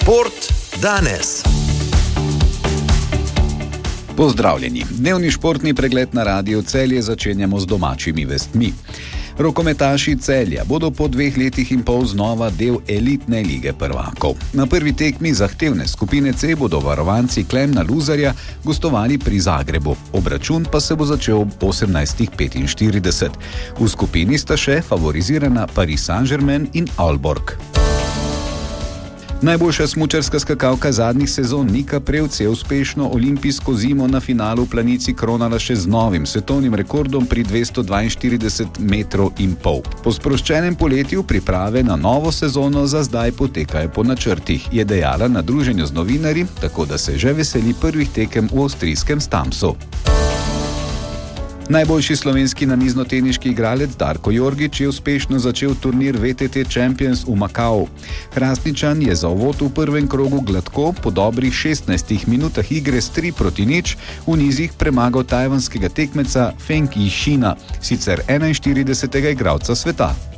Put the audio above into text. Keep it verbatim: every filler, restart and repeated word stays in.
Šport danes. Pozdravljeni. Dnevni športni pregled na Radiu Celje začenjamo z domačimi vestmi. Rokometaši Celja bodo po dveh letih in pol znova del elitne lige prvakov. Na prvi tekmi zahtevne skupine C bodo varovanci Klemna Luzarja gostovali pri Zagrebu. Obračun pa se bo začel ob osemnajst petinštirideset. V skupini sta še favorizirana Paris Saint-Germain in Aalborg. Najboljša smučarska skakalka zadnjih sezon Nika Prevc je uspešno olimpijsko zimo na finalu v Planici kronala še z novim svetovnim rekordom pri dvesto dvainštirideset metrov in pol. Po sproščenem poletju priprave na novo sezono za zdaj potekajo po načrtih, je dejala na druženju z novinarji, tako da se že veseli prvih tekem v avstrijskem Stamsu. Najboljši slovenski namiznoteniški igralec Darko Jorgić je uspešno začel turnir V T T Champions v Makau. Hrastničan je za uvod v prvem krogu gladko po dobrih šestnajstih minutah igre s tri proti nič v nizih premagal tajvanskega tekmeca Feng Yixina, sicer enainštiridesetega igralca sveta.